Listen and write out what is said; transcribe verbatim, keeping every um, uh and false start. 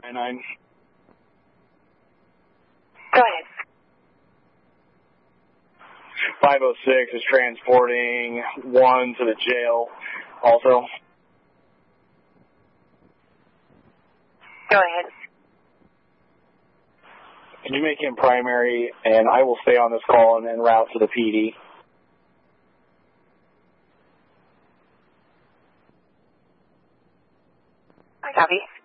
nine. Go ahead. five oh six is transporting one to the jail also. Go ahead. Can you make him primary, and I will stay on this call and then route to the P D. I copy.